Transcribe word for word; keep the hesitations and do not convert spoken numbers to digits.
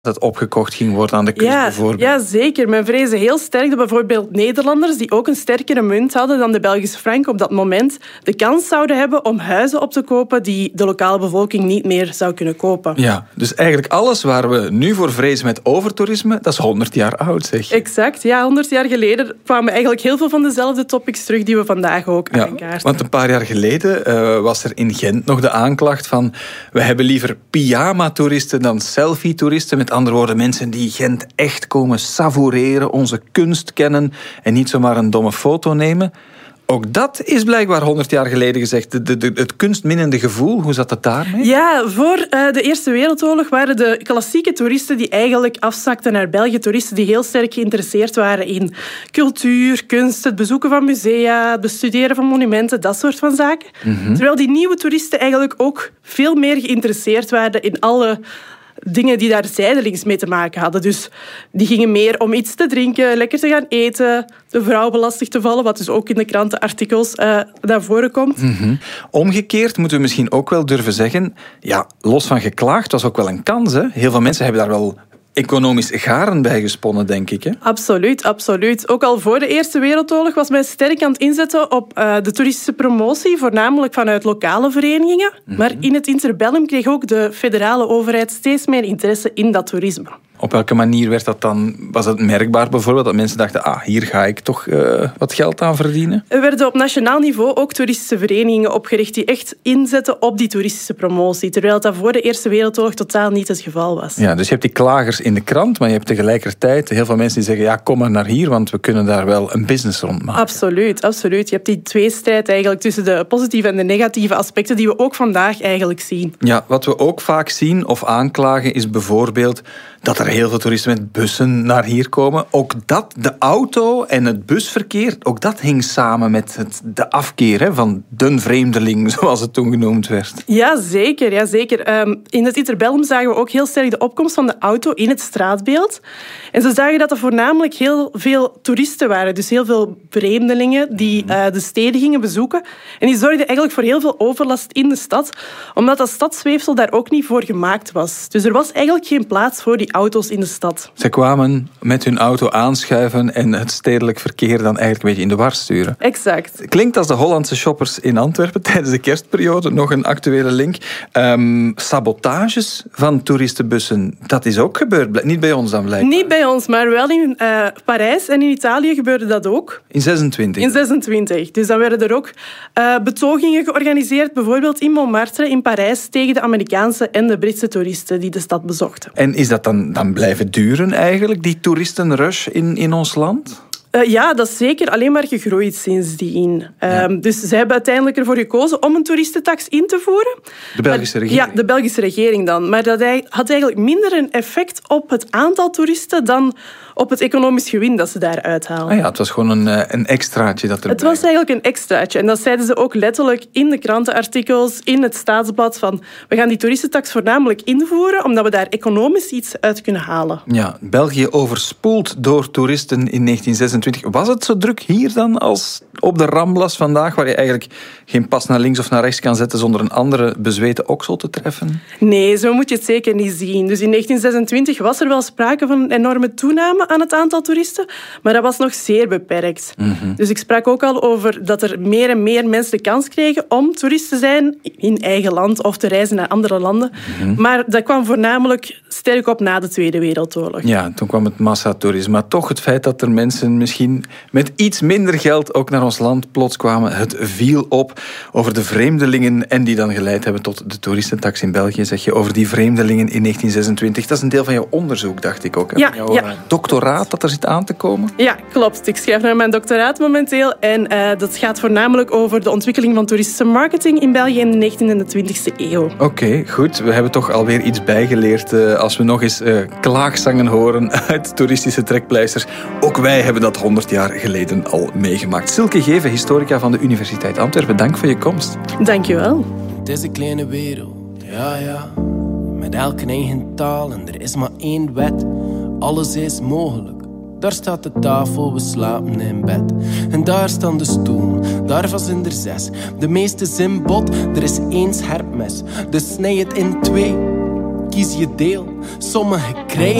het opgekocht ging worden aan de kust ja, bijvoorbeeld. Ja, zeker. Men vreesde heel sterk dat bijvoorbeeld Nederlanders, die ook een sterkere munt hadden dan de Belgische frank op dat moment, de kans zouden hebben om huizen op te kopen die de lokale bevolking niet meer zou kunnen kopen. Ja, dus eigenlijk alles waar we nu voor vrezen met overtoerisme, dat is honderd jaar oud, zeg. Exact. Ja, honderd jaar geleden kwamen eigenlijk heel veel van dezelfde topics terug die we vandaag ook ja, aankaarten. Want een paar jaar geleden uh, was er in Gent nog de aanklacht van we hebben liever pyjama-toeristen dan selfie-toeristen. Met andere woorden, mensen die Gent echt komen savoureren, onze kunst kennen en niet zomaar een domme foto nemen. Ook dat is blijkbaar honderd jaar geleden gezegd. De, de, de, het kunstminnende gevoel, hoe zat het daarmee? Ja, voor uh, de Eerste Wereldoorlog waren de klassieke toeristen die eigenlijk afzakten naar België. Toeristen die heel sterk geïnteresseerd waren in cultuur, kunst, het bezoeken van musea, het bestuderen van monumenten, dat soort van zaken. Mm-hmm. Terwijl die nieuwe toeristen eigenlijk ook veel meer geïnteresseerd waren in alle dingen die daar zijdelings mee te maken hadden. Dus die gingen meer om iets te drinken, lekker te gaan eten, de vrouw belastig te vallen, wat dus ook in de krantenartikels uh, naar voren komt. Mm-hmm. Omgekeerd moeten we misschien ook wel durven zeggen, ja, los van geklaagd was ook wel een kans. Hè? Heel veel mensen hebben daar wel economisch garen bij gesponnen, denk ik. Hè? Absoluut, absoluut. Ook al voor de Eerste Wereldoorlog was men sterk aan het inzetten op uh, de toeristische promotie, voornamelijk vanuit lokale verenigingen. Mm-hmm. Maar in het interbellum kreeg ook de federale overheid steeds meer interesse in dat toerisme. Op welke manier werd dat dan? Was het merkbaar bijvoorbeeld dat mensen dachten, ah, hier ga ik toch uh, wat geld aan verdienen? Er werden op nationaal niveau ook toeristische verenigingen opgericht die echt inzetten op die toeristische promotie, terwijl dat voor de Eerste Wereldoorlog totaal niet het geval was. Ja, dus je hebt die klagers in de krant, maar je hebt tegelijkertijd heel veel mensen die zeggen, ja, kom maar naar hier, want we kunnen daar wel een business rond maken. Absoluut, absoluut. Je hebt die tweestrijd eigenlijk tussen de positieve en de negatieve aspecten die we ook vandaag eigenlijk zien. Ja, wat we ook vaak zien of aanklagen is bijvoorbeeld dat er heel veel toeristen met bussen naar hier komen. Ook dat, de auto en het busverkeer, ook dat hing samen met het, de afkeer hè, van de vreemdeling, zoals het toen genoemd werd. Ja, zeker. Ja, zeker. Um, in het interbellum zagen we ook heel sterk de opkomst van de auto in het straatbeeld. En ze zagen dat er voornamelijk heel veel toeristen waren. Dus heel veel vreemdelingen die uh, de steden gingen bezoeken. En die zorgden eigenlijk voor heel veel overlast in de stad, omdat dat stadsweefsel daar ook niet voor gemaakt was. Dus er was eigenlijk geen plaats voor die auto's in de stad. Ze kwamen met hun auto aanschuiven en het stedelijk verkeer dan eigenlijk een beetje in de war sturen. Exact. Klinkt als de Hollandse shoppers in Antwerpen tijdens de kerstperiode. Nog een actuele link. Um, sabotages van toeristenbussen, dat is ook gebeurd. Niet bij ons dan blijkbaar. Niet bij ons, maar wel in uh, Parijs en in Italië gebeurde dat ook. In zesentwintig? In zesentwintig. Dus dan werden er ook uh, betogingen georganiseerd, bijvoorbeeld in Montmartre in Parijs, tegen de Amerikaanse en de Britse toeristen die de stad bezochten. En is dat dan, dan blijven duren eigenlijk, die toeristenrush in, in ons land? Uh, ja, dat is zeker alleen maar gegroeid sindsdien. Ja. Um, dus ze hebben uiteindelijk ervoor gekozen om een toeristentax in te voeren. De Belgische maar, regering? Ja, de Belgische regering dan. Maar dat had eigenlijk minder een effect op het aantal toeristen dan op het economisch gewin dat ze daar uithalen. Ah ja, het was gewoon een, een extraatje dat er. Het was eigenlijk een extraatje. En dat zeiden ze ook letterlijk in de krantenartikels, in het Staatsblad, van we gaan die toeristentax voornamelijk invoeren, omdat we daar economisch iets uit kunnen halen. Ja, België overspoeld door toeristen in negentien zesentwintig. Was het zo druk hier dan als op de Ramblas vandaag, waar je eigenlijk geen pas naar links of naar rechts kan zetten zonder een andere bezweten oksel te treffen? Nee, zo moet je het zeker niet zien. Dus in negentien zesentwintig was er wel sprake van een enorme toename aan het aantal toeristen, maar dat was nog zeer beperkt. Mm-hmm. Dus ik sprak ook al over dat er meer en meer mensen de kans kregen om toerist te zijn in eigen land of te reizen naar andere landen. Mm-hmm. Maar dat kwam voornamelijk sterk op na de Tweede Wereldoorlog. Ja, toen kwam het massatoerisme. Maar toch het feit dat er mensen misschien met iets minder geld ook naar ons land plots kwamen, het viel op over de vreemdelingen en die dan geleid hebben tot de toeristentax in België, zeg je, over die vreemdelingen in negentien zesentwintig. Dat is een deel van jouw onderzoek, dacht ik ook. Hè? Ja, jouw ja. doctoraat dat er zit aan te komen? Ja, klopt. Ik schrijf naar mijn doctoraat momenteel en uh, dat gaat voornamelijk over de ontwikkeling van toeristische marketing in België in de negentiende en de twintigste eeuw. Oké, okay, goed. We hebben toch alweer iets bijgeleerd uh, als we nog eens uh, klaagzangen horen uit toeristische trekpleisters. Ook wij hebben dat honderd jaar geleden al meegemaakt. Silke Geven, historica van de Universiteit Antwerpen. Dank voor je komst. Dank je wel. Het is een kleine wereld, ja ja. Met elke eigen taal en er is maar één wet. Alles is mogelijk. Daar staat de tafel, we slapen in bed. En daar staan de stoelen, daarvan zijn er zes. De meeste zijn bot, er is één scherp mes. Dus snij het in twee. kies je deel. Sommigen krijgen